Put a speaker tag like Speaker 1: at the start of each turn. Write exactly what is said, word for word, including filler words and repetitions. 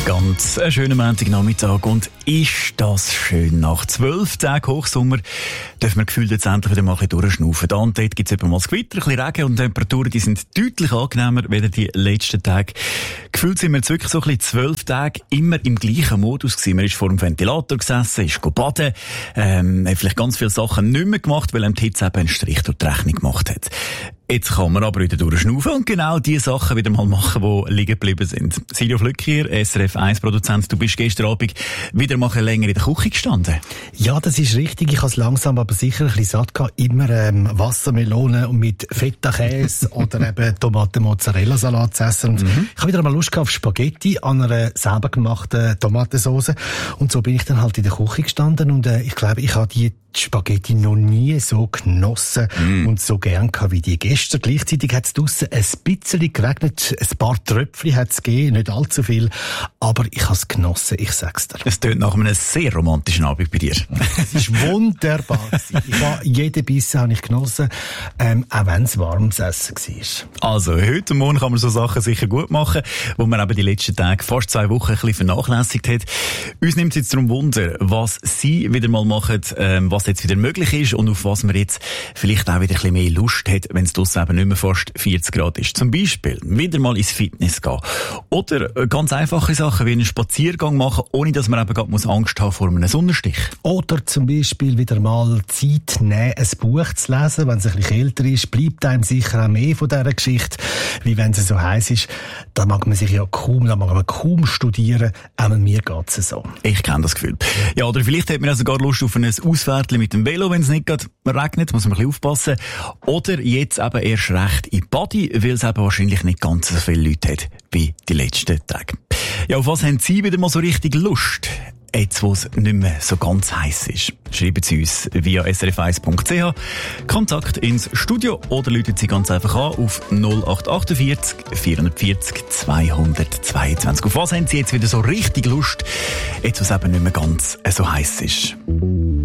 Speaker 1: Ganz einen schönen Montagnachmittag und ist das schön. Nach zwölf Tagen Hochsommer dürfen wir gefühlt jetzt endlich wieder mal ein bisschen durchschnaufen. Da und dort gibt es mal das Gewitter, ein bisschen Regen und Temperaturen, die sind deutlich angenehmer als die letzten Tage. Gefühlt sind wir jetzt wirklich so ein bisschen zwölf Tage immer im gleichen Modus gewesen. Man ist vor dem Ventilator gesessen, ist baden, ähm, hat vielleicht ganz viele Sachen nicht mehr gemacht, weil einem die Hitze eben einen Strich durch die Rechnung gemacht hat. Jetzt kann man aber wieder durchschnaufen und genau die Sachen wieder mal machen, die liegen geblieben sind. Silvio Flück hier, S R F eins Produzent. Du bist gestern Abend wieder mal länger in der Küche gestanden.
Speaker 2: Ja, das ist richtig. Ich habe es langsam aber sicher ein bisschen satt gehabt. Immer ähm, Wassermelone mit Feta-Käse oder eben Tomaten-Mozzarella-Salat zu essen. Und mhm. Ich habe wieder mal Lust gehabt auf Spaghetti an einer selber gemachten Tomatensauce. Und so bin ich dann halt in der Küche gestanden und äh, ich glaube, ich habe die Spaghetti noch nie so genossen mm. und so gern gehabt wie die gestern. Gleichzeitig hat es draussen ein bisschen geregnet, ein paar Tröpfchen hat es gegeben, nicht allzu viel, aber ich habe es genossen, ich sag's dir.
Speaker 1: Es tönt nach einem sehr romantischen Abend bei dir.
Speaker 2: Es ist wunderbar gewesen. Ich habe jeden Bissen habe ich genossen, ähm, auch wenn es warmes Essen war.
Speaker 1: Also, heute und morgen kann man so Sachen sicher gut machen, wo man eben die letzten Tage, fast zwei Wochen, ein bisschen vernachlässigt hat. Uns nimmt es jetzt darum Wunder, was Sie wieder mal machen, ähm, was jetzt wieder möglich ist und auf was man jetzt vielleicht auch wieder ein bisschen mehr Lust hat, wenn es draussen eben nicht mehr fast vierzig Grad ist. Zum Beispiel wieder mal ins Fitness gehen. Oder ganz einfache Sachen wie einen Spaziergang machen, ohne dass man eben gerade Angst haben vor einem Sonnenstich.
Speaker 2: Oder zum Beispiel wieder mal Zeit nehmen, ein Buch zu lesen, wenn es ein bisschen kälter ist, bleibt einem sicher auch mehr von dieser Geschichte, wie wenn es so heiß ist. Da mag man sich ja kaum, da mag man kaum studieren, auch mir geht es so.
Speaker 1: Ich kenne das Gefühl. Ja, oder vielleicht hat man auch sogar Lust auf ein Ausfährtchen mit dem Velo, wenn es nicht gerade regnet, muss man ein bisschen aufpassen. Oder jetzt eben erst recht in Body, weil es eben wahrscheinlich nicht ganz so viele Leute hat wie die letzten Tage. Ja, auf was haben Sie wieder mal so richtig Lust? Jetzt, wo es nicht mehr so ganz heiß ist. Schreiben Sie uns via s r f eins punkt c h, Kontakt ins Studio oder rufen Sie ganz einfach an auf null acht vier acht vier vier null zwei zwei zwei. Auf was haben Sie jetzt wieder so richtig Lust? Jetzt, wo es eben nicht mehr ganz so heiß ist.